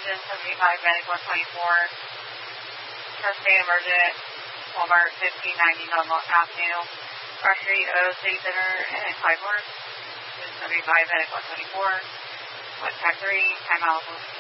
Station 75, Medic 124. Sustain emergent, Walmart 1590 Belmont Avenue. Rush Street, City Center, and Clyde North. 75, Medic 124. 1 Tech 3, timeout